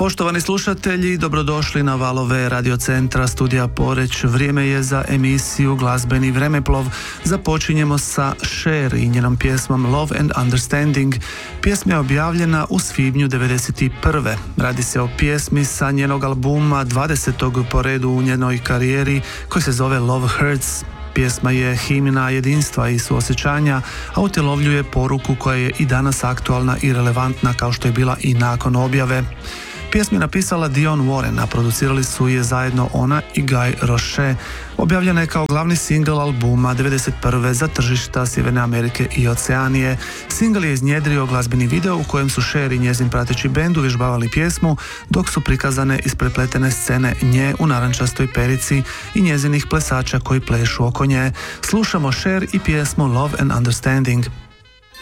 Poštovani slušatelji, dobrodošli na valove radiocentra Studija Poreć. Vrijeme je za emisiju Glazbeni vremeplov. Započinjemo sa Cher i njenom pjesmom Love and Understanding. Pjesma je objavljena u svibnju 1991. Radi se o pjesmi sa njenog albuma 20. po redu u njenoj karijeri koji se zove Love Hurts. Pjesma je himna jedinstva i suosjećanja, a utjelovljuje poruku koja je i danas aktualna i relevantna kao što je bila i nakon objave. Pjesmu je napisala Dionne Warren, a producirali su je zajedno ona i Guy Roche. Objavljena je kao glavni singl albuma 1991. za tržišta Sjeverne Amerike i Oceanije. Singl je iznjedrio glazbeni video u kojem su Cher i njezin prateći bend uvježbavali pjesmu, dok su prikazane isprepletene scene nje u narančastoj perici i njezinih plesača koji plešu oko nje. Slušamo Cher i pjesmu Love and Understanding.